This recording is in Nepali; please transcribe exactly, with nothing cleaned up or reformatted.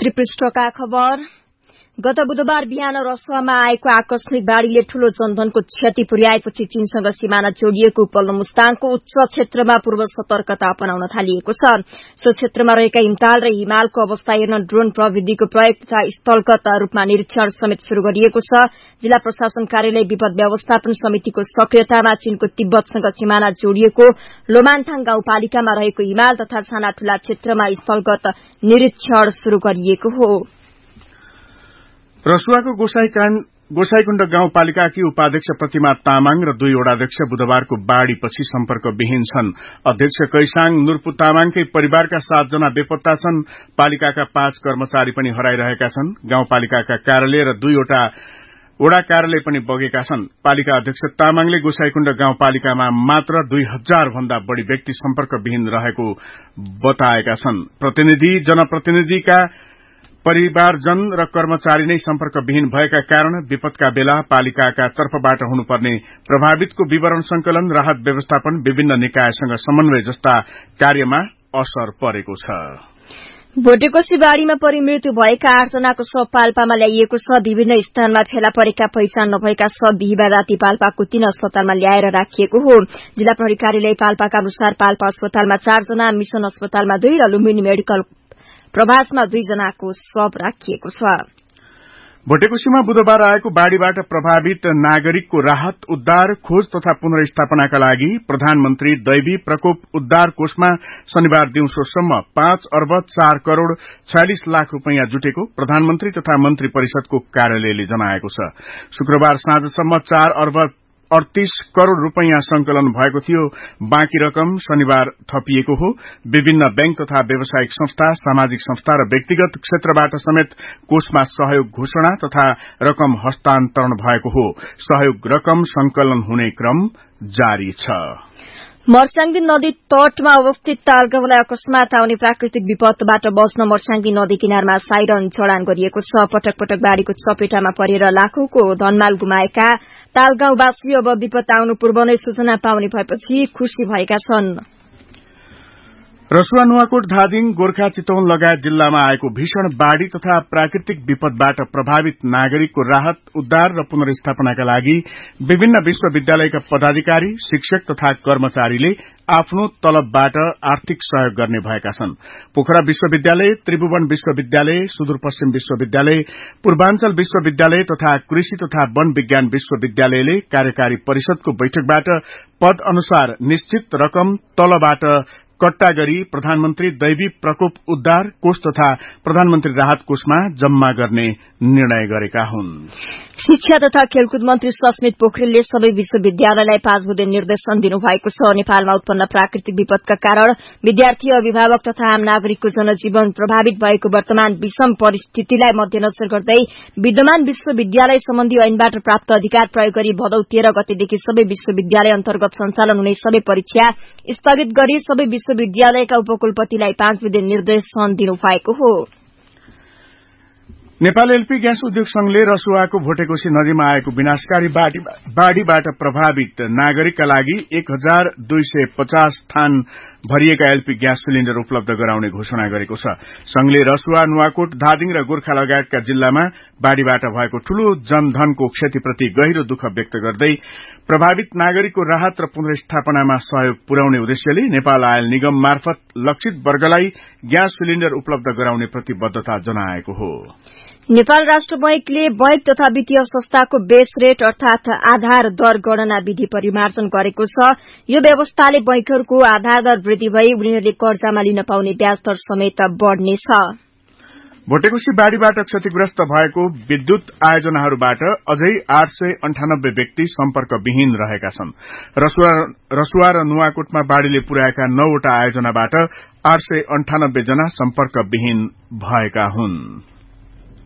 भित्री पृष्ठका खबर। गत बुधबार बिहान रसुवामा आएको आकस्मिक बाढ़ीले ठूलो जनधनको क्षति पुर्याएपछि चीनसँग सीमाना जोडिएको उपल्लो मुस्ताङको उच्च क्षेत्रमा पूर्व सतर्कता अपनाउन थालिएको छ। सो क्षेत्रमा रहेका हिमताल र हिमालको अवस्था हेर्न ड्रोन प्रविधिको प्रयोग तथा स्थलगत रूपमा निरीक्षण समेत शुरू गरिएको छ। जिल्ला प्रशासन कार्यालय विपद व्यवस्थापन समितिको सक्रियतामा चीनको तिब्बतसँग सीमाना जोडिएको लोमानथाङ गाउँपालिकामा रहेको हिमाल तथा साना ठूला क्षेत्रमा स्थलगत निरीक्षण शुरू गरिएको हो। रसुवाको गोसाईकुण्ड गाउँपालिकाकी उपाध्यक्ष प्रतिमा तामाङ र दुई वडाध्यक्ष बुधबारको बाढ़ीपछि सम्पर्कविहीन छन्। अध्यक्ष कैसाङ नुर्पु तामाङकै परिवारका सातजना बेपत्ता छन्। पालिकाका पाँच कर्मचारी पनि हराइरहेका छन्। गाउँपालिकाका कार्यालय र दुईवटा वडा कार्यालय पनि बगेका छन्। पालिका अध्यक्ष तामाङले गोसाईकुण्ड गाउँपालिकामा मात्र दुई हजार भन्दा बढ़ी व्यक्ति सम्पर्कविहीन रहेको बताएका छन्। प्रतिनिधि जनप्रतिनिधिका परिवारजन र कर्मचारी नै सम्पर्कविहीन भएका कारण विपदका बेला पालिकाका तर्फबाट हुनुपर्ने प्रभावितको विवरण संकलन, राहत व्यवस्थापन, विभिन्न निकायसँग समन्वय जस्ता कार्यमा असर परेको छ। भोटेकोशी बाढ़ीमा परि मृत्यु भएका आठजनाको शव पाल्पामा ल्याइएको छ। विभिन्न स्थानमा फेला परेका पहिचान नभएका शव बिहिबार राति पाल्पाको तीन अस्पतालमा ल्याएर राखिएको हो। जिल्ला प्रहरी कार्यालय पाल्पाका अनुसार पाल्पा अस्पतालमा चारजना, मिशन अस्पतालमा दुई र लुम्बिनी मेडिकल प्रभासमा दुईजनाको शव राखिएको छ। भोटेकोशीमा बुधबार आएको बाढ़ीबाट प्रभावित नागरिकको राहत, उद्धार, खोज तथा पुनर्स्थापनाका लागि प्रधानमन्त्री दैवी प्रकोप उद्धार कोषमा शनिबार दिउँसोसम्म पाँच अर्ब चार करोड़ छयालिस लाख रूपियाँ जुटेको प्रधानमन्त्री तथा मन्त्री परिषदको कार्यालयले जनाएको छ। शुक्रबार साँझसम्म चार अर्ब अड़तीस करोड़ रूपियाँ संकलन भएको थियो। बाँकी रकम शनिबार थपिएको हो। विभिन्न बैंक तथा व्यावसायिक संस्था, सामाजिक संस्था र व्यक्तिगत क्षेत्रबाट समेत कोषमा सहयोग घोषणा तथा रकम हस्तान्तरण भएको हो। सहयोग रकम संकलन हुने क्रम जारी छ। मर्स्याङ्गी नदी तटमा अवस्थित तालगाउँलाई अकस्मात आउने प्राकृतिक विपदबाट बच्न मर्स्याङ्गी नदी किनारमा साइरन चढ़ान गरिएको छ। पटक पटक बाढ़ीको चपेटामा परेर लाखौंको धनमाल गुमाएका तालगाउँवासी अब विपद आउनु पूर्व नै सूचना पाउने भएपछि खुशी भएका छन्। रसुवा, नुवाकोट, धादिङ, गोर्खा, चितवन लगायत जिल्लामा आएको भीषण बाढ़ी तथा प्राकृतिक विपदबाट प्रभावित नागरिकको राहत, उद्धार र पुनर्स्थापनाका लागि विभिन्न विश्वविद्यालयका पदाधिकारी, शिक्षक तथा कर्मचारीले आफ्नो तलबबाट आर्थिक सहयोग गर्ने भएका छन्। पोखरा विश्वविद्यालय, त्रिभुवन विश्वविद्यालय, सुदूरपश्चिम विश्वविद्यालय, पूर्वाञ्चल विश्वविद्यालय तथा कृषि तथा वन विज्ञान विश्वविद्यालयले कार्यकारी परिषदको बैठकबाट पद अनुसार निश्चित रकम तलबाट कट्टा गरी प्रधानमन्त्री दैवी प्रकोप उद्धार कोष तथा प्रधानमन्त्री राहत कोषमा जम्मा गर्ने निर्णय गरेका हुन्। शिक्षा तथा खेलकुद मन्त्री सस्मित पोखरेलले सबै विश्वविद्यालयलाई पाँच बुँदे निर्देशन दिनुभएको छ। नेपालमा उत्पन्न प्राकृतिक विपदका कारण विद्यार्थी, अभिभावक तथा आम नागरिकको जनजीवन प्रभावित भएको वर्तमान विषम परिस्थितिलाई मध्यनजर गर्दै विद्यमान विश्वविद्यालय सम्बन्धी ऐनबाट प्राप्त अधिकार प्रयोग गरी भदौ तेह्र गतेदेखि सबै विश्वविद्यालय अन्तर्गत सञ्चालन हुने सबै परीक्षा स्थगित गरी सबै विश्वविद्यालयका उपकुलपतिलाई पाँच बुँदे निर्देशन दिनुभएको हो। नेपाल एलपी ग्यास उद्योग संघले रसुवाको भोटेकोशी नदीमा आएको विनाशकारी बाढ़ीबाट प्रभावित नागरिकका लागि एक हजार दुई सय पचास थान भरिएका एलपी ग्यास सिलिण्डर उपलब्ध गराउने घोषणा गरेको छ। संघले रसुवा, नुवाकोट, धादिङ र गोर्खा लगायतका जिल्लामा बाढ़ीबाट भएको ठूलो जनधनको क्षतिप्रति गहिरो दुःख व्यक्त गर्दै प्रभावित नागरिकको राहत र पुनर्स्थापनामा सहयोग पुर्याउने उद्देश्यले नेपाल आयल निगम मार्फत लक्षित वर्गलाई ग्यास सिलिण्डर उपलब्ध गराउने प्रतिबद्धता जनाएको हो। नेपाल राष्ट्र बैंकले बैंक तथा वित्तीय संस्थाको बेस रेट अर्थात आधार दर गणना विधि परिमार्जन गरेको छ। यो व्यवस्थाले बैंकहरूको आधार दर वृद्धि भई उनीहरूले कर्जामा लिन पाउने ब्याज दर समेत बढ़नेछ। भोटेकोशी बाढ़ीबाट क्षतिग्रस्त भएको विद्युत आयोजनाहरूबाट अझै आठ सय अन्ठानब्बे व्यक्ति सम्पर्कविहीन रहेका छन्। रसुवा र नुवाकोटमा बाढ़ीले पुर्याएका नौवटा आयोजनाबाट आठ सय अन्ठानब्बे जना सम्पर्कविहीन भएका हुन्।